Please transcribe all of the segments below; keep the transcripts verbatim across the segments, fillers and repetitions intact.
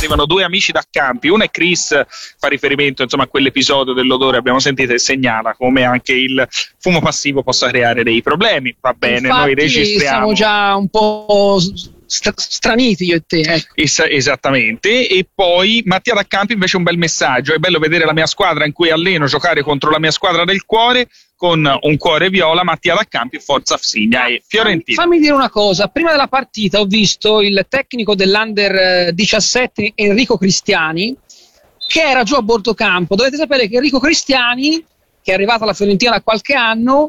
arrivano due amici da Campi, uno è Chris, fa riferimento insomma a quell'episodio dell'odore, abbiamo sentito, e segnala come anche il fumo passivo possa creare dei problemi. Va bene, infatti, noi registriamo. Siamo già un po' straniti io e te, ecco. Es- esattamente. E poi Mattia da Campi invece un bel messaggio: è bello vedere la mia squadra in cui alleno giocare contro la mia squadra del cuore, con un cuore viola. Mattia da Campi, Forza Fsiglia e Fiorentina. Fammi dire una cosa: prima della partita ho visto il tecnico dell'Under diciassette Enrico Cristiani, che era giù a bordo campo. Dovete sapere che Enrico Cristiani, che è arrivato alla Fiorentina da qualche anno,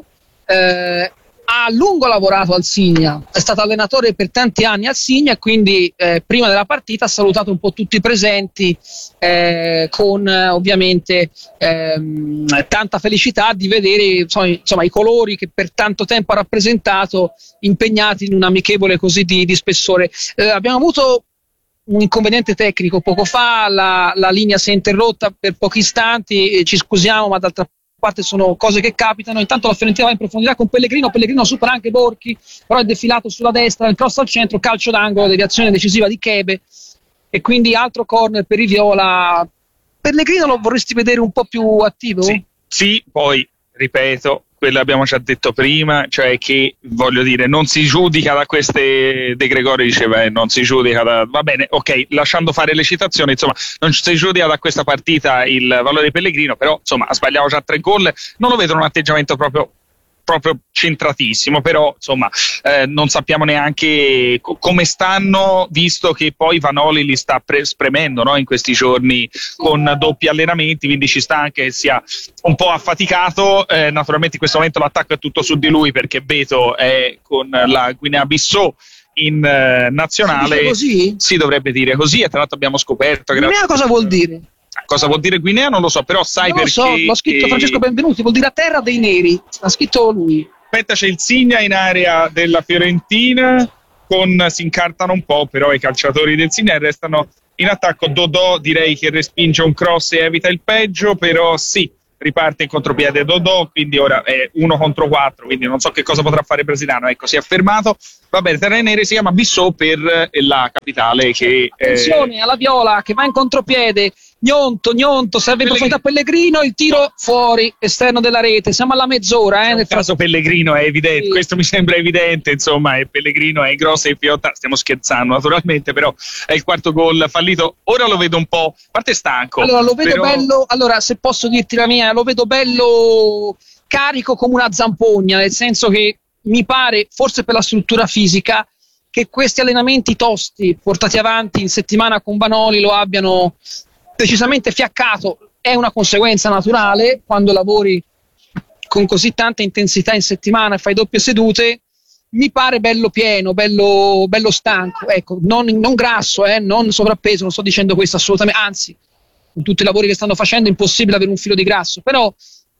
eh, ha a lungo lavorato al Signa, è stato allenatore per tanti anni al Signa, e quindi eh, prima della partita ha salutato un po' tutti i presenti eh, con eh, ovviamente ehm, tanta felicità di vedere insomma, insomma i colori che per tanto tempo ha rappresentato impegnati in un amichevole così di, di spessore. Eh, abbiamo avuto un inconveniente tecnico poco fa, la, la linea si è interrotta per pochi istanti, e ci scusiamo, ma d'altra parte sono cose che capitano. Intanto la Fiorentina va in profondità con Pellegrino, Pellegrino supera anche Borchi, però è defilato sulla destra, il cross al centro, calcio d'angolo, deviazione decisiva di Chebe, e quindi altro corner per i viola. Pellegrino lo vorresti vedere un po' più attivo? Sì, sì, poi ripeto quello abbiamo già detto prima, cioè che, voglio dire, non si giudica da queste, De Gregori diceva eh, non si giudica da, va bene, ok, lasciando fare le citazioni, insomma non si giudica da questa partita il valore di Pellegrino, però insomma ha sbagliato già tre gol, non lo vedo un atteggiamento proprio proprio centratissimo, però insomma eh, non sappiamo neanche co- come stanno, visto che poi Vanoli li sta pre- spremendo, no, in questi giorni con doppi allenamenti, quindi ci sta anche che sia un po' affaticato. Eh, naturalmente in questo momento l'attacco è tutto su di lui, perché Beto è con la Guinea-Bissau in eh, nazionale. Si dice così? Si dovrebbe dire così, e tra l'altro abbiamo scoperto che Guinea cosa vuol dire? Cosa vuol dire Guinea non lo so, però sai non lo perché so, l'ho scritto che... Francesco Benvenuti, vuol dire a terra dei neri, l'ha scritto lui. Aspetta, c'è il Signa in area della Fiorentina, con si incartano un po', però i calciatori del Signa restano in attacco. Dodò direi che respinge un cross e evita il peggio, però sì, riparte in contropiede Dodò, quindi ora è uno contro quattro, quindi non so che cosa potrà fare Brasiliano, ecco, si è fermato. Va bene, terra nere, si chiama Bissau per la capitale che... Attenzione eh... alla Viola che va in contropiede, Gnonto, Gnonto, serve in profondità Pellegrino, il tiro fuori, esterno della rete, siamo alla mezz'ora. Eh, nel caso Pellegrino è evidente, sì. Questo mi sembra evidente, insomma, è Pellegrino è grossa e piotta, stiamo scherzando naturalmente, però è il quarto gol fallito, ora lo vedo un po', a parte stanco. Allora lo vedo però... bello, allora se posso dirti la mia, lo vedo bello carico come una zampogna, nel senso che mi pare, forse per la struttura fisica, che questi allenamenti tosti portati avanti in settimana con Vanoli lo abbiano decisamente fiaccato. È una conseguenza naturale quando lavori con così tanta intensità in settimana e fai doppie sedute. Mi pare bello pieno, bello, bello stanco, ecco, non, non grasso, eh, non sovrappeso, non sto dicendo questo assolutamente, anzi, con tutti i lavori che stanno facendo è impossibile avere un filo di grasso, però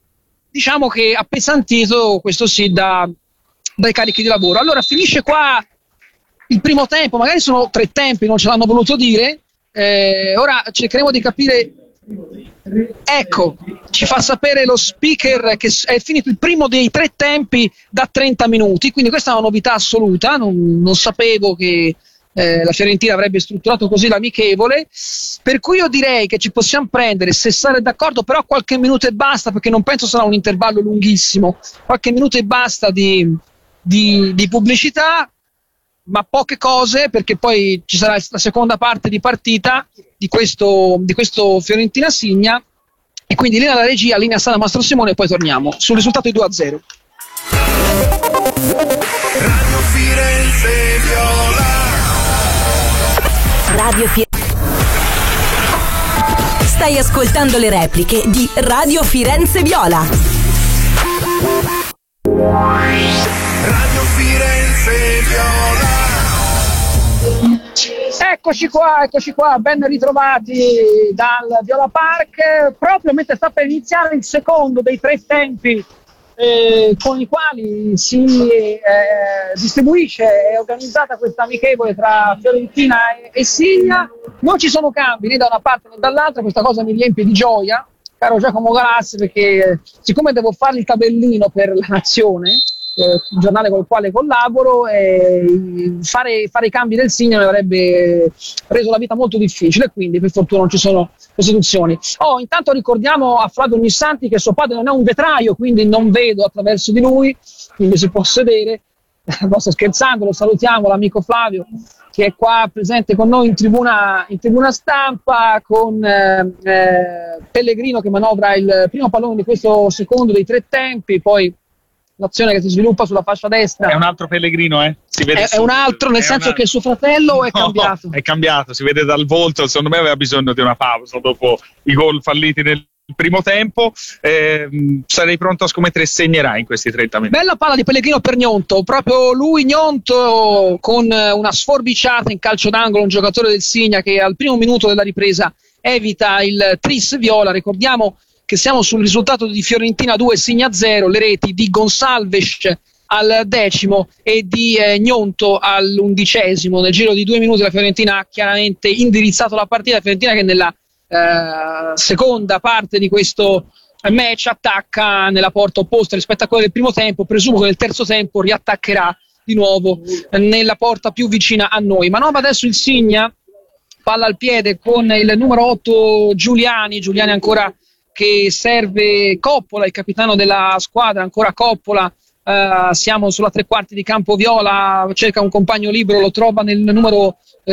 diciamo che appesantito, questo sì, da, dai carichi di lavoro. Allora finisce qua il primo tempo, magari sono tre tempi, non ce l'hanno voluto dire. Eh, ora cercheremo di capire, ecco, ci fa sapere lo speaker che è finito il primo dei tre tempi da trenta minuti, quindi questa è una novità assoluta, non, non sapevo che eh, la Fiorentina avrebbe strutturato così l'amichevole, per cui io direi che ci possiamo prendere, se sarete d'accordo, però qualche minuto e basta, perché non penso sarà un intervallo lunghissimo, qualche minuto e basta di, di, di pubblicità, ma poche cose, perché poi ci sarà la seconda parte di partita di questo, di questo Fiorentina Signa, e quindi linea alla regia, linea Sala Mastro Simone, e poi torniamo sul risultato di due a zero. Radio Firenze Viola. Radio Firenze. Stai ascoltando le repliche di Radio Firenze Viola. Radio Firenze Viola. Eccoci qua, eccoci qua, ben ritrovati dal Viola Park, proprio mentre sta per iniziare il secondo dei tre tempi eh, con i quali si eh, distribuisce e organizzata questa amichevole tra Fiorentina e, e Signa. Non ci sono cambi né da una parte né dall'altra, questa cosa mi riempie di gioia, caro Giacomo Galassi, perché siccome devo fare il tabellino per la nazione, il giornale con il quale collaboro, e fare, fare i cambi del Signa mi avrebbe reso la vita molto difficile, quindi per fortuna non ci sono costituzioni. Oh, intanto ricordiamo a Flavio Ognissanti che suo padre non è un vetraio, quindi non vedo attraverso di lui, quindi si può sedere. No, sto scherzando, lo salutiamo, l'amico Flavio che è qua presente con noi in tribuna, in tribuna stampa, con eh, eh, Pellegrino che manovra il primo pallone di questo secondo dei tre tempi, poi l'azione che si sviluppa sulla fascia destra. È un altro Pellegrino, eh? Si vede è, è un altro, nel senso che il suo fratello è no, cambiato. È cambiato, si vede dal volto, secondo me aveva bisogno di una pausa dopo i gol falliti nel primo tempo. Eh, sarei pronto a scommettere segnerà in questi trenta minuti. Bella palla di Pellegrino per Gnonto, proprio lui Gnonto con una sforbiciata in calcio d'angolo, un giocatore del Signa che al primo minuto della ripresa evita il tris viola. Ricordiamo che siamo sul risultato di Fiorentina due Signa zero, le reti di Gonsalves al decimo e di eh, Gnonto all'undicesimo. Nel giro di due minuti la Fiorentina ha chiaramente indirizzato la partita. La Fiorentina che nella eh, seconda parte di questo match attacca nella porta opposta rispetto a quella del primo tempo. Presumo che nel terzo tempo riattaccherà di nuovo nella porta più vicina a noi. Manovra adesso il Signa, palla al piede con il numero otto Giuliani, Giuliani ancora che serve Coppola, il capitano della squadra, ancora Coppola. Uh, siamo sulla tre quarti di campo viola, cerca un compagno libero, lo trova nel numero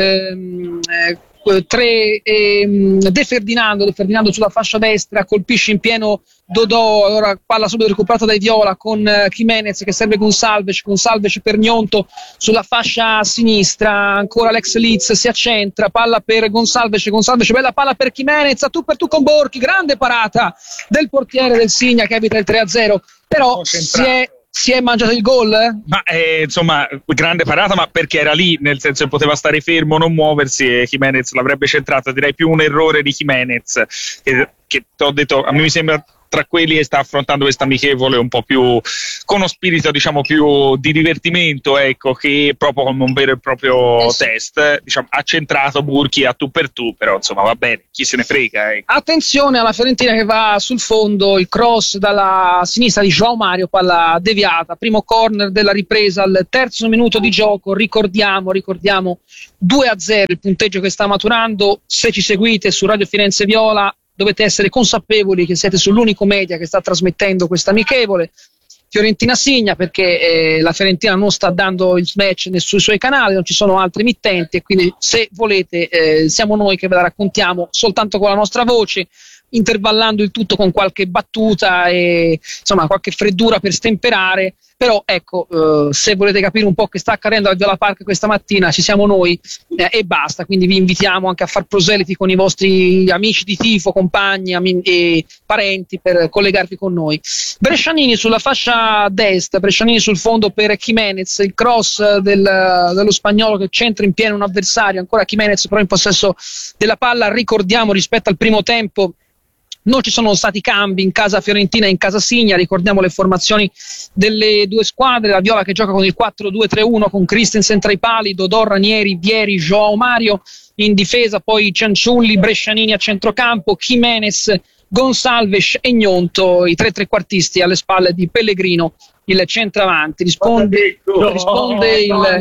ehm, eh, tre ehm, De Ferdinando, De Ferdinando sulla fascia destra, colpisce in pieno Dodò, ora palla subito recuperata dai viola con uh, Jimenez che serve Gonsalves, Gonsalves per Gnonto sulla fascia sinistra, ancora Alex Litz si accentra, palla per Gonsalves, Gonsalves bella palla per Jimenez, a tu per tu con Borchi, grande parata del portiere del Signa che evita il tre a zero, però si è Si è mangiato il gol? Ma eh, insomma, grande parata, ma perché era lì, nel senso che poteva stare fermo, non muoversi, e Jimenez l'avrebbe centrata. Direi più un errore di Jimenez, che, che ti ho detto, a me mi sembra tra quelli che sta affrontando questa amichevole un po' più con uno spirito, diciamo, più di divertimento, ecco, che proprio come un vero e proprio test, diciamo, ha centrato Burchi a tu per tu, però insomma va bene, chi se ne frega, ecco. Attenzione alla Fiorentina che va sul fondo, il cross dalla sinistra di João Mario, palla deviata, primo corner della ripresa al terzo minuto di gioco. Ricordiamo, ricordiamo due a zero il punteggio che sta maturando. Se ci seguite su Radio Firenze Viola dovete essere consapevoli che siete sull'unico media che sta trasmettendo questa amichevole. Fiorentina Signa, perché eh, la Fiorentina non sta dando il match sui suoi canali, non ci sono altri emittenti, e quindi se volete eh, siamo noi che ve la raccontiamo soltanto con la nostra voce, intervallando il tutto con qualche battuta e insomma qualche freddura per stemperare. Però ecco, eh, se volete capire un po' che sta accadendo al Viola Park questa mattina, ci siamo noi eh, e basta. Quindi vi invitiamo anche a far proseliti con i vostri amici di tifo, compagni ami- e parenti per collegarvi con noi. Brescianini sulla fascia destra, Brescianini sul fondo per Jimenez, il cross del, dello spagnolo che centra in pieno un avversario, ancora Jimenez però in possesso della palla. Ricordiamo, rispetto al primo tempo non ci sono stati cambi in casa Fiorentina e in casa Signa. Ricordiamo le formazioni delle due squadre: la Viola che gioca con il quattro due tre uno con Christensen tra i pali, Dodò, Ranieri, Vieri, João Mario in difesa, poi Cianciulli, Brescianini a centrocampo, Jimenez, Gonsalves e Gnonto, i tre trequartisti alle spalle di Pellegrino, il centravanti. Risponde, risponde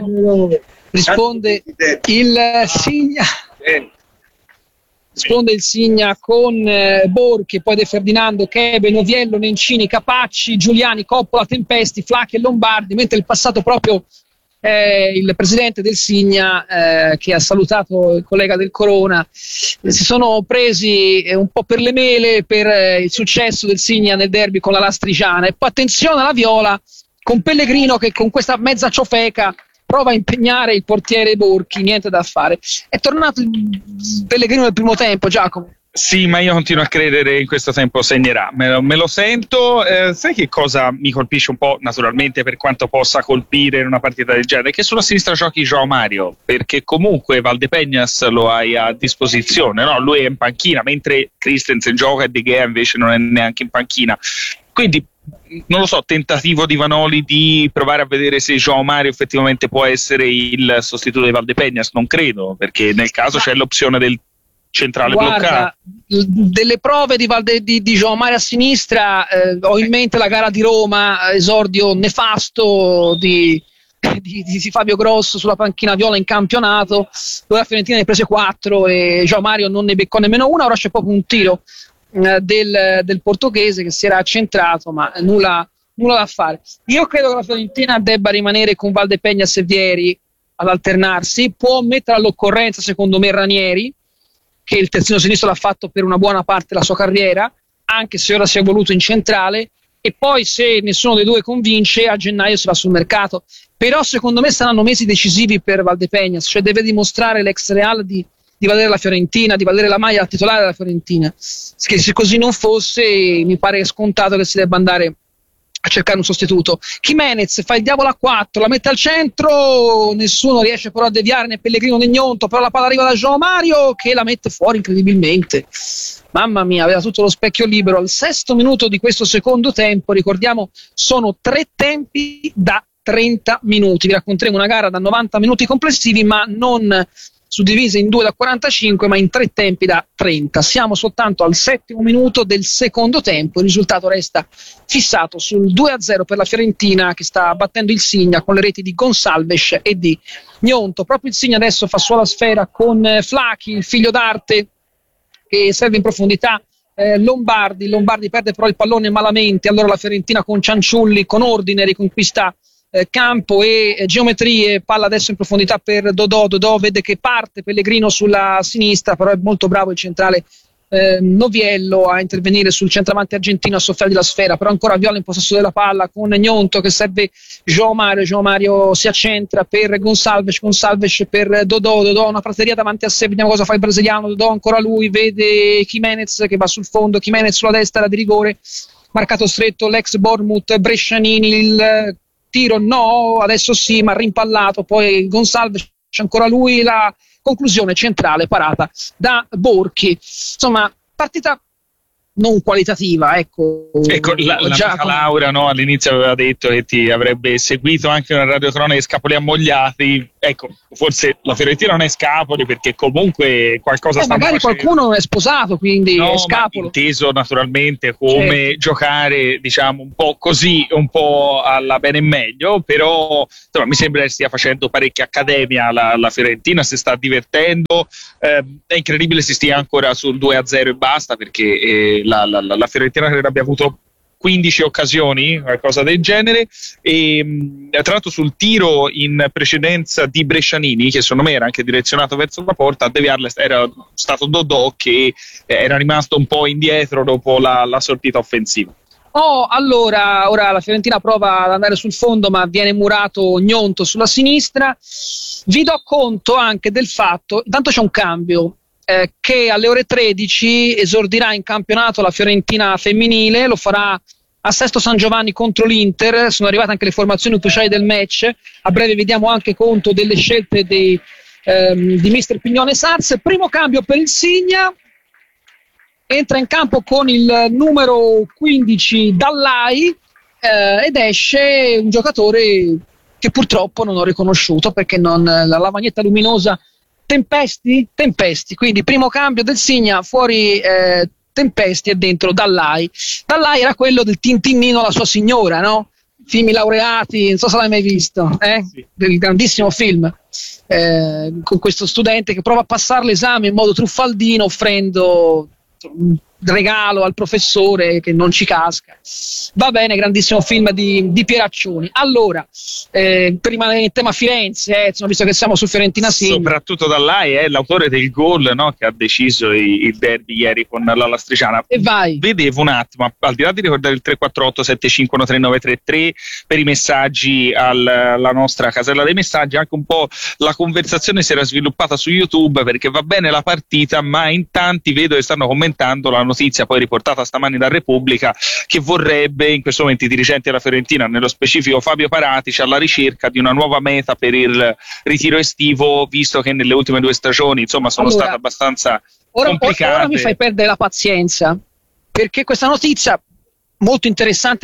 il risponde il Signa. Risponde il Signa con eh, Borchi, poi De Ferdinando, Chebe, Noviello, Nencini, Capacci, Giuliani, Coppola, Tempesti, Flacchi e Lombardi, mentre il passato proprio eh, il presidente del Signa eh, che ha salutato il collega del Corona eh, si sono presi eh, un po' per le mele per eh, il successo del Signa nel derby con la Lastrigiana. E poi attenzione alla Viola con Pellegrino che con questa mezza ciofeca prova a impegnare il portiere Borchi, niente da fare. È tornato il Pellegrino nel primo tempo, Giacomo. Sì, ma io continuo a credere in questo tempo segnerà, me lo, me lo sento. Eh, sai che cosa mi colpisce un po', naturalmente, per quanto possa colpire in una partita del genere? Che sulla sinistra giochi João Mario, perché comunque Valdepeñas lo hai a disposizione, no? Lui è in panchina, mentre Christensen gioca e De Gea invece non è neanche in panchina. Quindi non lo so, tentativo di Vanoli di provare a vedere se João Mario effettivamente può essere il sostituto di Valdepeñas, non credo, perché nel caso c'è l'opzione del centrale Guarda, bloccata. Delle prove di, Valde, di, di Giovanmario a sinistra, eh, ho in mente la gara di Roma, esordio nefasto di, di, di Fabio Grosso sulla panchina viola in campionato, dove la Fiorentina ne prese quattro e Giovanmario non ne beccò nemmeno una. Ora c'è proprio un tiro eh, del, del portoghese che si era accentrato, ma nulla, nulla da fare. Io credo che la Fiorentina debba rimanere con Valdepegnas e Vieri ad alternarsi. Può mettere all'occorrenza secondo me Ranieri, che il terzino sinistro l'ha fatto per una buona parte della sua carriera, anche se ora si è evoluto in centrale, e poi se nessuno dei due convince a gennaio si va sul mercato. Però secondo me saranno mesi decisivi per Valdepegnas, cioè deve dimostrare l'ex Real di, di valere la Fiorentina, di valere la maglia titolare della Fiorentina, che se così non fosse mi pare scontato che si debba andare a cercare un sostituto. Jimenez fa il diavolo a quattro, la mette al centro, nessuno riesce però a deviare, né Pellegrino né Gnonto, però la palla arriva da Gianmario che la mette fuori incredibilmente. Mamma mia, aveva tutto lo specchio libero. Al sesto minuto di questo secondo tempo, ricordiamo, sono tre tempi da trenta minuti. Vi racconteremo una gara da novanta minuti complessivi, ma non suddivise in due da quarantacinque, ma in tre tempi da trenta. Siamo soltanto al settimo minuto del secondo tempo, il risultato resta fissato sul due a zero per la Fiorentina, che sta battendo il Signa con le reti di Gonçalves e di Gnonto. Proprio il Signa adesso fa sua la sfera con Flachi, il figlio d'arte, che serve in profondità eh, Lombardi. Lombardi perde però il pallone malamente, allora la Fiorentina con Cianciulli, con ordine, riconquista eh, campo e eh, geometrie. Palla adesso in profondità per Dodò. Dodò vede che parte Pellegrino sulla sinistra, però è molto bravo il centrale eh, Noviello a intervenire sul centravanti argentino, a soffiargli la sfera, però ancora Viola in possesso della palla con Gnonto che serve Gianmario. Gianmario si accentra per Gonçalves, Gonçalves per Dodò. Dodò una prateria davanti a sé, vediamo cosa fa il brasiliano. Dodò ancora lui, vede Jimenez che va sul fondo, Jimenez sulla destra, era di rigore, marcato stretto l'ex Bournemouth Brescianini, il tiro no, adesso sì, ma rimpallato poi Gonçalves, c'è ancora lui, la conclusione centrale parata da Borchi. Insomma, partita non qualitativa, ecco. Ecco, la, la già con... Laura, no, all'inizio aveva detto che ti avrebbe seguito anche una radiocronaca di Scapoli ammogliati. Ecco, forse la Fiorentina non è Scapoli, perché comunque qualcosa eh, sta magari facendo. Qualcuno è sposato, quindi no, è Scapolo. Inteso naturalmente come certo. Giocare, diciamo, un po' così, un po' alla bene e meglio, però insomma, mi sembra che stia facendo parecchia accademia la, la Fiorentina, si sta divertendo. Eh, è incredibile si stia ancora sul due a zero e basta, perché eh, la, la, la Fiorentina credo abbia avuto quindici occasioni, qualcosa del genere, e tra l'altro sul tiro in precedenza di Brescianini, che secondo me era anche direzionato verso la porta, a deviarla era stato Dodò, che era rimasto un po' indietro dopo la, la sortita offensiva. Oh, allora, ora la Fiorentina prova ad andare sul fondo, ma viene murato Gnonto sulla sinistra. Vi do conto anche del fatto, intanto c'è un cambio, eh, che alle ore tredici esordirà in campionato la Fiorentina femminile, lo farà a Sesto San Giovanni contro l'Inter. Sono arrivate anche le formazioni ufficiali del match, a breve vediamo anche conto delle scelte dei, ehm, di mister Pignone Sars. Primo cambio per il Signa, entra in campo con il numero quindici Dallai eh, ed esce un giocatore che purtroppo non ho riconosciuto, perché non, la lavagnetta luminosa Tempesti? Tempesti, quindi primo cambio del Signa, fuori eh, Tempesti e dentro Dallai. Dallai era quello del Tintinnino alla sua signora, no? Film laureati, non so se l'hai mai visto, eh? Sì. Del grandissimo film eh, con questo studente che prova a passare l'esame in modo truffaldino, offrendo un regalo al professore che non ci casca. Va bene, grandissimo film di, di Pieraccioni. Allora, eh, per rimanere in tema Firenze, eh, insomma, visto che siamo su Fiorentina Signa, soprattutto Dallai è l'autore del gol, no, che ha deciso il, il derby ieri con la Lastriciana. E vai. Vedevo un attimo, al di là di ricordare il tre quattro otto sette cinque uno tre nove tre tre per i messaggi alla nostra casella dei messaggi, anche un po' la conversazione si era sviluppata su YouTube, perché va bene la partita, ma in tanti vedo che stanno commentando la notizia poi riportata stamani da Repubblica, che vorrebbe in questo momento i dirigenti della Fiorentina, nello specifico Fabio Paratici, alla ricerca di una nuova meta per il ritiro estivo, visto che nelle ultime due stagioni insomma sono allora, state abbastanza ora, complicate. Ora mi fai perdere la pazienza, perché questa notizia molto interessante che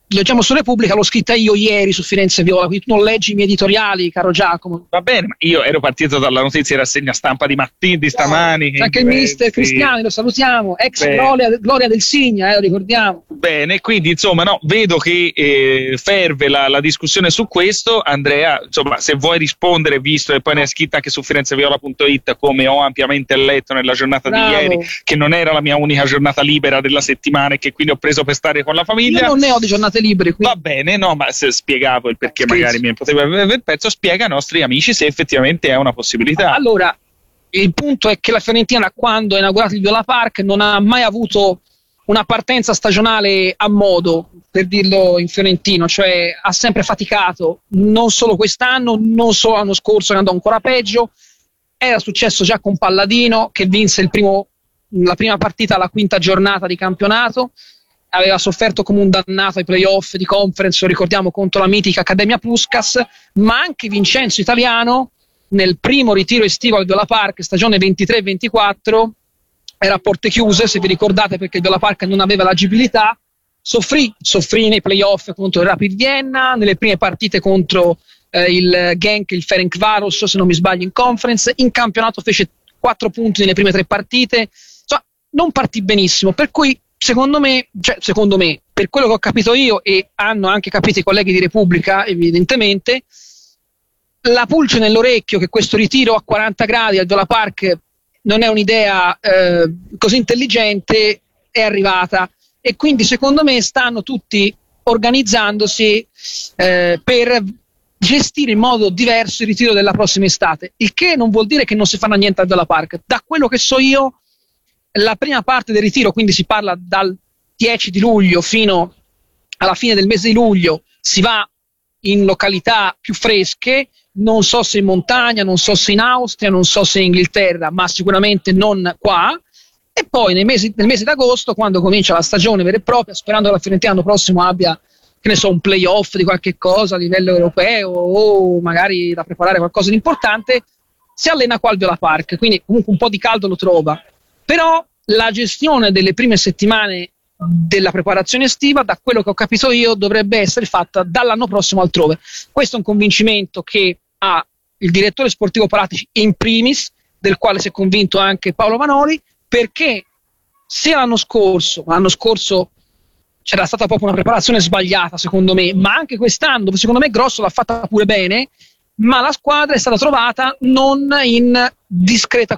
leggiamo su Repubblica, l'ho scritta io ieri su Firenze Viola, quindi tu non leggi i miei editoriali, caro Giacomo. Va bene, ma io ero partito dalla notizia in rassegna stampa di mattina, di stamani. C'è anche il mister Cristiani, lo salutiamo, ex gloria, gloria del Signa, eh, lo ricordiamo. Bene, quindi insomma no, vedo che eh, ferve la, la discussione su questo. Andrea, insomma, se vuoi rispondere, visto che poi ne è scritta anche su firenzeviola punto it, come ho ampiamente letto nella giornata Bravo. di ieri, che non era la mia unica giornata libera della settimana e che quindi ho preso per stare con la famiglia. Io non ne ho di giornate libere, quindi. Va bene, no, ma se spiegavo il perché Scherzo. magari mi poteva avere il pezzo, spiega ai nostri amici se effettivamente è una possibilità. Allora, il punto è che la Fiorentina, quando ha inaugurato il Viola Park, non ha mai avuto una partenza stagionale a modo, per dirlo in fiorentino, cioè ha sempre faticato, non solo quest'anno, non solo l'anno scorso che andò ancora peggio. Era successo già con Palladino, che vinse il primo, la prima partita alla quinta giornata di campionato, aveva sofferto come un dannato ai playoff di conference, lo ricordiamo, contro la mitica Accademia Puskas, ma anche Vincenzo Italiano nel primo ritiro estivo al Viola Park, stagione ventitré ventiquattro, era a porte chiuse, se vi ricordate, perché il Viola Park non aveva l'agibilità, soffrì, soffrì nei playoff contro il Rapid Vienna, nelle prime partite contro eh, il Genk, il Ferencváros, se non mi sbaglio, in conference, in campionato fece quattro punti nelle prime tre partite, insomma, non partì benissimo, per cui secondo me, cioè secondo me, per quello che ho capito io, e hanno anche capito i colleghi di Repubblica evidentemente, la pulce nell'orecchio che questo ritiro a quaranta gradi al Viola Park non è un'idea eh, così intelligente, è arrivata, e quindi secondo me stanno tutti organizzandosi eh, per gestire in modo diverso il ritiro della prossima estate, il che non vuol dire che non si farà niente al Viola Park. Da quello che so io, la prima parte del ritiro, quindi si parla dal dieci di luglio fino alla fine del mese di luglio, si va in località più fresche, non so se in montagna, non so se in Austria, non so se in Inghilterra, ma sicuramente non qua, e poi nei mesi, nel mese d'agosto, quando comincia la stagione vera e propria, sperando che la Fiorentina l'anno prossimo abbia, che ne so, un playoff di qualche cosa a livello europeo o magari da preparare qualcosa di importante, si allena qua al Viola Park, quindi comunque un po' di caldo lo trova. Però la gestione delle prime settimane della preparazione estiva, da quello che ho capito io, dovrebbe essere fatta dall'anno prossimo altrove. Questo è un convincimento che ha il direttore sportivo Paratici in primis, del quale si è convinto anche Paolo Vanoli, perché se l'anno scorso, l'anno scorso c'era stata proprio una preparazione sbagliata secondo me, ma anche quest'anno, dove secondo me Grosso l'ha fatta pure bene, ma la squadra è stata trovata non in discreta